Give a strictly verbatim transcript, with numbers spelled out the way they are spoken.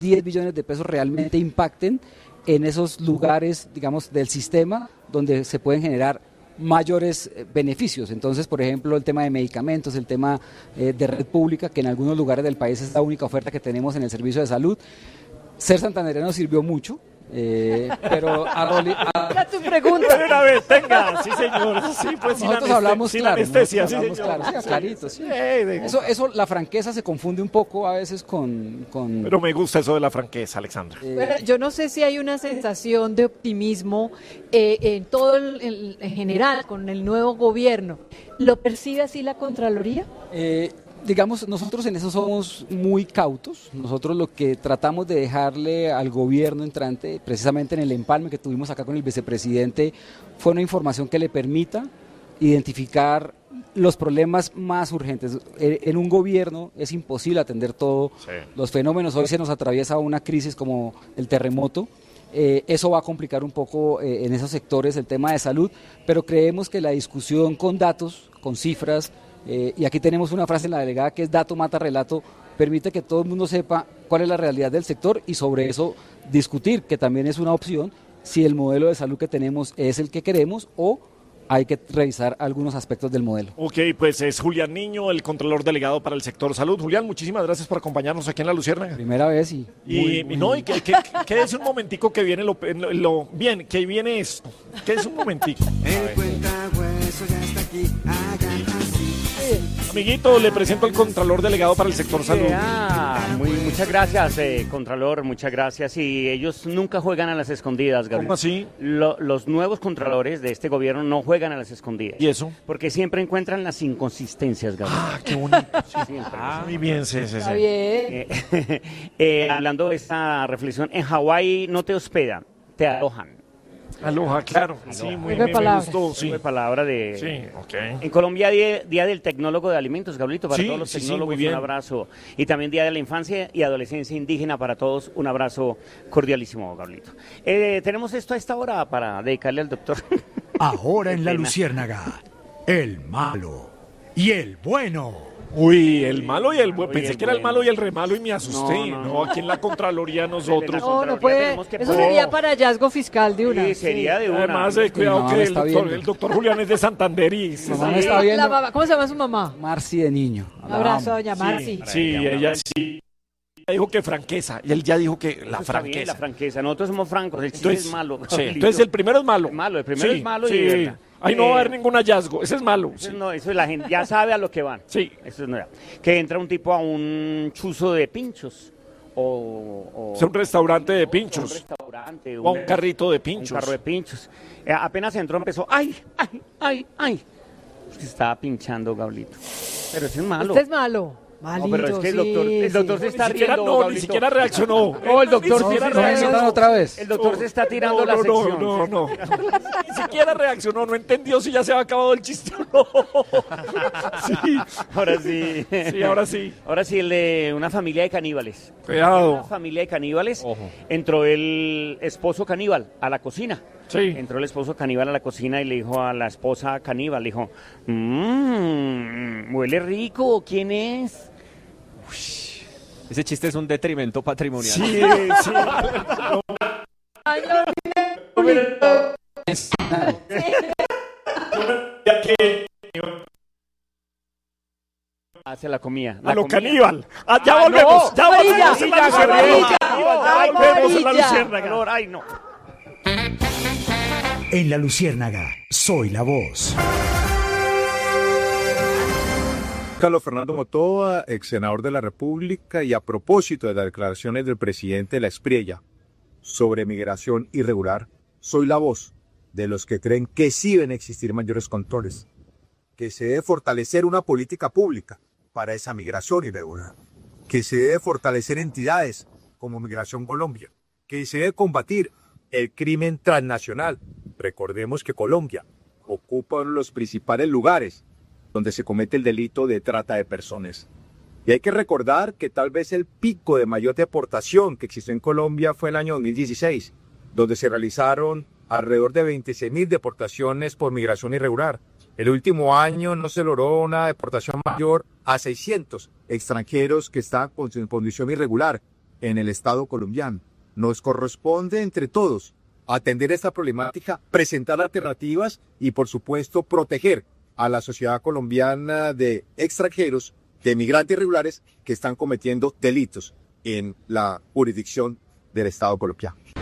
diez billones de pesos realmente impacten en esos lugares, digamos, del sistema donde se pueden generar mayores beneficios. Entonces, por ejemplo, el tema de medicamentos, el tema eh, de red pública, que en algunos lugares del país es la única oferta que tenemos en el servicio de salud. Ser santandereano sirvió mucho. Eh, pero a Roli, a... tu pregunta. Una vez, tenga, sí señor, sí, pues sin nosotros anest- hablamos sin claro, anestesia, nosotros sí, hablamos señor. claro, sí, clarito, sí. Eh, de- Eso, eso, la franqueza se confunde un poco a veces con... con Pero me gusta eso de la franqueza, Alexandra. eh, Bueno, yo no sé si hay una sensación de optimismo eh, en todo el, el- en general con el nuevo gobierno. ¿Lo percibe así la Contraloría? Eh, digamos, nosotros en eso somos muy cautos. Nosotros lo que tratamos de dejarle al gobierno entrante, precisamente en el empalme que tuvimos acá con el vicepresidente, fue una información que le permita identificar los problemas más urgentes. En en un gobierno es imposible atender todo. Sí. Los fenómenos, hoy se nos atraviesa una crisis como el terremoto. Eh, eso va a complicar un poco eh, en esos sectores el tema de salud, pero creemos que la discusión con datos, con cifras, eh, y aquí tenemos una frase en la delegada que es dato mata relato, permite que todo el mundo sepa cuál es la realidad del sector y sobre eso discutir, que también es una opción, si el modelo de salud que tenemos es el que queremos o hay que revisar algunos aspectos del modelo. Ok, pues es Julián Niño, el Contralor Delegado para el Sector Salud. Julián, muchísimas gracias por acompañarnos aquí en La Luciérnaga. Primera vez y... Y, muy, muy- y no, y que, que, quédese un momentico que viene lo, lo- lo- bien, que viene esto. Quédese un momentico. El cuentahueso ya está aquí, hagan así. Amiguito, le presento al Contralor Delegado para el Sector Salud. Ah, muy, muchas gracias, eh, Contralor, muchas gracias. Y ellos nunca juegan a las escondidas, Gabriel. ¿Cómo así? Lo- los nuevos Contralores de este gobierno no juegan a las escondidas. ¿Y eso? Porque siempre encuentran las inconsistencias, Gabriel. Ah, qué bonito. Sí, siempre. Muy bien, sí, sí, sí. Está bien. Eh, eh, hablando de esta reflexión, en Hawái no te hospedan, te alojan. Aloha, claro. Sí, muy Juego de bien, me palabras. gustó, sí. Sí. palabra de... Sí, ok. En Colombia, día, día del Tecnólogo de Alimentos, Gabrielito, para Sí, todos los sí, sí, tecnólogos, muy bien. un abrazo. Y también Día de la Infancia y Adolescencia Indígena para todos, un abrazo cordialísimo, Gabrielito. Eh, tenemos esto a esta hora para dedicarle al doctor. Ahora en La Qué pena. Luciérnaga, el malo y el bueno. Uy, el malo y el bueno. Uy, Pensé el que era el bueno. malo y el re malo y me asusté. No, No, no, no. aquí en la Contraloría nosotros. No, no Ya puede. tenemos que Eso poner- sería para hallazgo fiscal de una. Sí, sería de una. Además, eh, cuidado Mi mamá que me el está doctor, viendo. el doctor Julián es de Santander y... Mi mamá me está viendo. La mamá- ¿Cómo se llama su mamá? Marci de niño. Un abrazo a doña Marci. Sí, ella sí. Ella dijo que franqueza. Y él ya dijo que la Eso está bien, franqueza. la franqueza. Nosotros somos francos, el chiste Entonces, es malo. sí, Gabrielito. entonces el primero es malo. Es malo, el primero Sí, es malo y sí. de verdad. Ahí no va a haber Eh, ningún hallazgo. Ese es malo. Eso, sí. no, eso la gente ya sabe a lo que van. Sí. Eso no era. Que entra un tipo a un chuzo de pinchos. O, o- Es un restaurante de un pinchos. restaurante. O un carrito de Un pinchos. carro de pinchos. Eh, apenas entró, empezó. ¡Ay, ay, ay, ay! Se estaba pinchando, Gablito. Pero eso es malo. Usted es malo. No, Malito, pero es que el sí, doctor, el doctor sí. se está Ni siquiera, riendo, no, ni Gablito. siquiera reaccionó. No, el doctor Ni sí siquiera se ¿No me reaccionó. invitan otra vez? El doctor se está tirando no, la no, sección. No, no, no. Ni siquiera reaccionó, no entendió si ya se había acabado el chiste o no. Sí, Ahora sí. sí, ahora sí. Ahora sí, el de una familia de caníbales. Una Cuidado. familia de caníbales. Entró el esposo caníbal a la cocina. Sí. Entró el esposo caníbal a la cocina y le dijo a la esposa caníbal, le dijo, mmm, huele rico, ¿quién es? Ese chiste es un detrimento patrimonial. Sí, sí. Ay, no, Ya que Hacia la comida. a la lo comida. caníbal. Ah, ya Ah, volvemos. no. Ya Amarilla, volvemos en la amarilla, Luciérnaga. Ya volvemos en la amarilla. Luciérnaga. Calor, ay, no. En La Luciérnaga, soy la voz. Carlos Fernando Motoa, ex senador de la República, y a propósito de las declaraciones del presidente de la Espriella sobre migración irregular, soy la voz de los que creen que sí deben existir mayores controles, que se debe fortalecer una política pública para esa migración irregular, que se debe fortalecer entidades como Migración Colombia, que se debe combatir el crimen transnacional. Recordemos que Colombia ocupa uno de los principales lugares donde se comete el delito de trata de personas. Y hay que recordar que tal vez el pico de mayor deportación que existió en Colombia fue el año dos mil dieciséis, donde se realizaron alrededor de veintiséis mil deportaciones por migración irregular. El último año no se logró una deportación mayor a seiscientos extranjeros que estaban con- en condición irregular. en el Estado colombiano. Nos corresponde entre todos atender esta problemática, presentar alternativas y, por supuesto, proteger a la sociedad colombiana de extranjeros, de migrantes irregulares que están cometiendo delitos en la jurisdicción del Estado colombiano.